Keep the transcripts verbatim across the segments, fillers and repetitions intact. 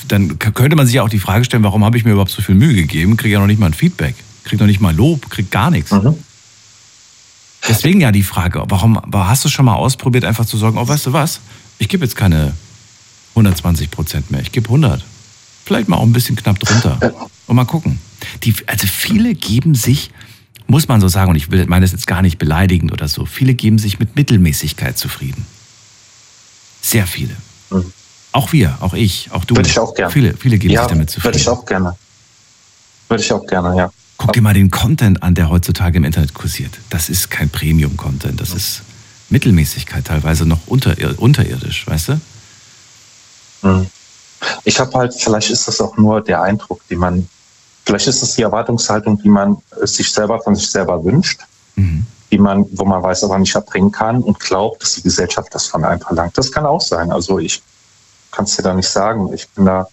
dann könnte man sich ja auch die Frage stellen, warum habe ich mir überhaupt so viel Mühe gegeben, kriege ja noch nicht mal ein Feedback, kriege noch nicht mal Lob, kriege gar nichts. Mhm. Deswegen ja die Frage, warum hast du schon mal ausprobiert, einfach zu sagen, oh, weißt du was, ich gebe jetzt keine hundertzwanzig Prozent mehr, ich gebe hundert. Vielleicht mal auch ein bisschen knapp drunter. Und mal gucken. Die, also viele geben sich, muss man so sagen, und ich will, meine das jetzt gar nicht beleidigend oder so, viele geben sich mit Mittelmäßigkeit zufrieden. Sehr viele. Mhm. Auch wir, auch ich, auch du. Würde ich auch gerne. Viele, viele geben ja, sich damit zufrieden. Würde ich auch gerne. Würde ich auch gerne, ja. Guck dir mal den Content an, der heutzutage im Internet kursiert. Das ist kein Premium-Content, das ist Mittelmäßigkeit, teilweise noch unter, unterirdisch, weißt du? Mhm. Ich habe halt, vielleicht ist das auch nur der Eindruck, den man, vielleicht ist es die Erwartungshaltung, die man sich selber von sich selber wünscht, mhm. die man, wo man weiß, aber nicht erbringen kann und glaubt, dass die Gesellschaft das von einem verlangt. Das kann auch sein. Also ich kann es dir da nicht sagen. Ich bin da,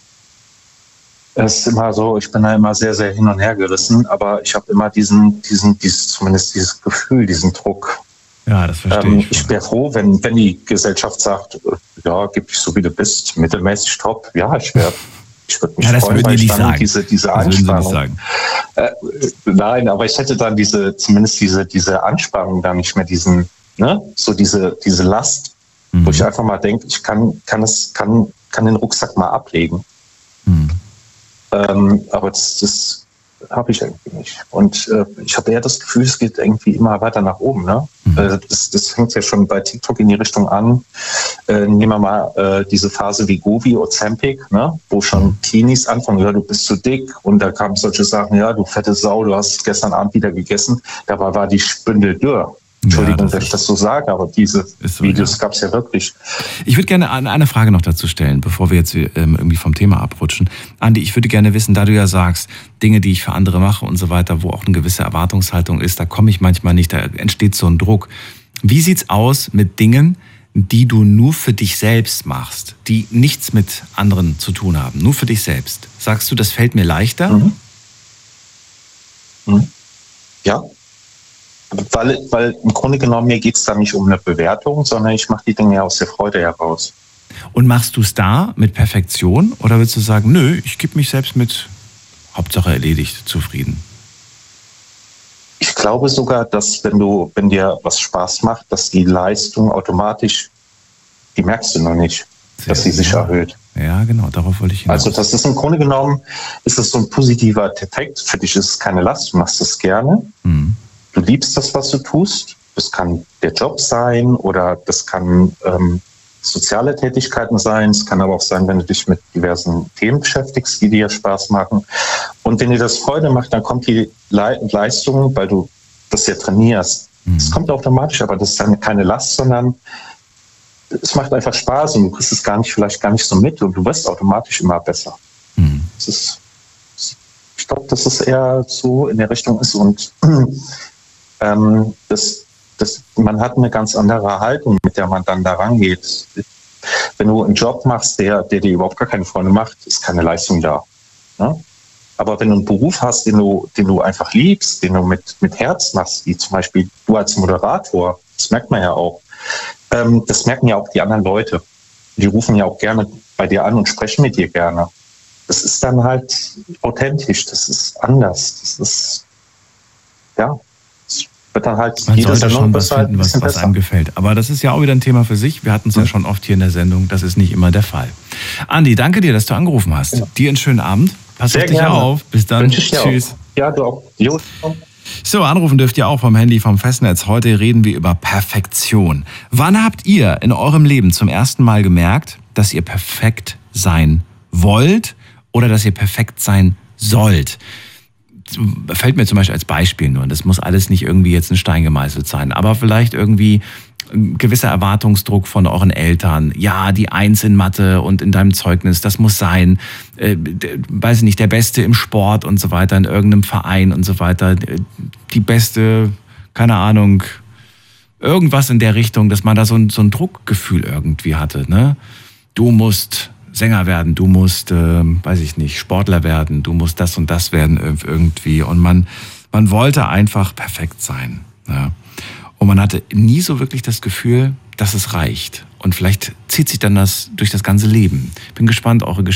es ist immer so, ich bin da immer sehr, sehr hin und her gerissen, aber ich habe immer diesen, diesen, dieses, zumindest dieses Gefühl, diesen Druck. Ja, das verstehe ähm, ich. Ich wäre froh, wenn, wenn die Gesellschaft sagt, ja, gib dich so wie du bist, mittelmäßig top. Ja, ich wäre, ich würde mich ja, das freuen, weil ich dann sagen. diese, diese das Anspannung. Sagen. Äh, nein, aber ich hätte dann diese, zumindest diese, diese Anspannung dann nicht mehr, diesen, ne, so diese, diese Last, mhm. wo ich einfach mal denke, ich kann, kann es, kann, kann den Rucksack mal ablegen. Mhm. Ähm, aber das, das habe ich irgendwie nicht. Und äh, ich habe eher das Gefühl, es geht irgendwie immer weiter nach oben. Ne? Mhm. Äh, das, das fängt ja schon bei TikTok in die Richtung an. Äh, nehmen wir mal äh, diese Phase wie Govi, Ozempic, ne? Wo schon Teenies anfangen, ja, du bist zu dick. Und da kamen solche Sachen, ja, du fette Sau, du hast gestern Abend wieder gegessen. Dabei war die Spindel dürr. Entschuldigung, ja, dass ich das so sage, aber diese so, Videos ja. gab es ja wirklich. Ich würde gerne eine Frage noch dazu stellen, bevor wir jetzt irgendwie vom Thema abrutschen. Andi, ich würde gerne wissen, da du ja sagst, Dinge, die ich für andere mache und so weiter, wo auch eine gewisse Erwartungshaltung ist, da komme ich manchmal nicht, da entsteht so ein Druck. Wie sieht's aus mit Dingen, die du nur für dich selbst machst, die nichts mit anderen zu tun haben, nur für dich selbst? Sagst du, das fällt mir leichter? Mhm. Mhm. Ja. Weil, weil im Grunde genommen, mir geht es da nicht um eine Bewertung, sondern ich mache die Dinge aus der Freude heraus. Und machst du es da mit Perfektion oder willst du sagen, nö, ich gebe mich selbst mit Hauptsache erledigt zufrieden? Ich glaube sogar, dass wenn du, wenn dir was Spaß macht, dass die Leistung automatisch, die merkst du noch nicht, Sehr dass sie sich ja. erhöht. Ja, genau, darauf wollte ich hinaus. Also das ist im Grunde genommen, ist das so ein positiver Effekt. Für dich ist es keine Last, du machst es gerne. Mhm. Du liebst das, was du tust. Das kann der Job sein oder das kann ähm, soziale Tätigkeiten sein. Es kann aber auch sein, wenn du dich mit diversen Themen beschäftigst, die dir Spaß machen. Und wenn dir das Freude macht, dann kommt die Le- Leistung, weil du das ja trainierst. Es mhm. kommt automatisch, aber das ist dann keine Last, sondern es macht einfach Spaß und du kriegst es gar nicht, vielleicht gar nicht so mit und du wirst automatisch immer besser. Mhm. Das ist, ich glaube, dass es eher so in der Richtung ist und Ähm, das, das, man hat eine ganz andere Haltung, mit der man dann da rangeht. Wenn du einen Job machst, der, der dir überhaupt gar keine Freunde macht, ist keine Leistung da. Ne? Aber wenn du einen Beruf hast, den du, den du einfach liebst, den du mit, mit Herz machst, wie zum Beispiel du als Moderator, das merkt man ja auch. Ähm, das merken ja auch die anderen Leute. Die rufen ja auch gerne bei dir an und sprechen mit dir gerne. Das ist dann halt authentisch, das ist anders, das ist, ja. Dann halt Man sollte schon was finden, was, was einem gefällt. Aber das ist ja auch wieder ein Thema für sich. Wir hatten es ja. ja schon oft hier in der Sendung. Das ist nicht immer der Fall. Andi, danke dir, dass du angerufen hast. Ja. Dir einen schönen Abend. Pass Sehr auf dich gerne. auf. Bis dann. Tschüss. Auch. Ja, du auch. Jo. So, anrufen dürft ihr auch vom Handy, vom Festnetz. Heute reden wir über Perfektion. Wann habt ihr in eurem Leben zum ersten Mal gemerkt, dass ihr perfekt sein wollt oder dass ihr perfekt sein sollt? Fällt mir zum Beispiel als Beispiel nur, und das muss alles nicht irgendwie jetzt ein Stein gemeißelt sein, aber vielleicht irgendwie ein gewisser Erwartungsdruck von euren Eltern. Ja, die Eins in Mathe und in deinem Zeugnis, das muss sein, äh, weiß ich nicht, der Beste im Sport und so weiter, in irgendeinem Verein und so weiter, die beste, keine Ahnung, irgendwas in der Richtung, dass man da so ein, so ein Druckgefühl irgendwie hatte, ne? Du musst Sänger werden, du musst, äh, weiß ich nicht, Sportler werden, du musst das und das werden irgendwie. Und man, man wollte einfach perfekt sein. Ja. Und man hatte nie so wirklich das Gefühl, dass es reicht. Und vielleicht zieht sich dann das durch das ganze Leben. Bin gespannt, eure Geschichte.